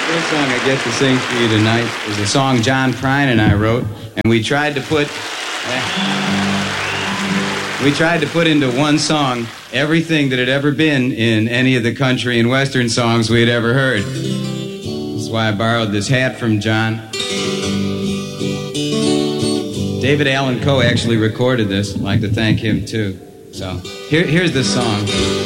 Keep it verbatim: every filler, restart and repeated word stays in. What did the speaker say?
First song I get to sing for you tonight is a song John Prine and I wrote, and we tried to put uh, we tried to put into one song everything that had ever been in any of the country and western songs we had ever heard. That's why I borrowed this hat from John. David Allan Coe actually recorded this. I'd like to thank him too. So here, here's the song.